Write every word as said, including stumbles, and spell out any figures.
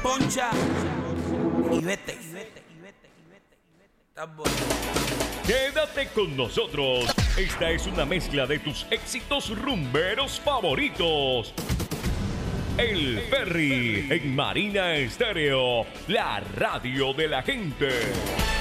poncha y vete. Estás bueno. Quédate con nosotros. Esta es una mezcla de tus éxitos rumberos favoritos. El Ferry en Marina Estéreo, la radio de la gente.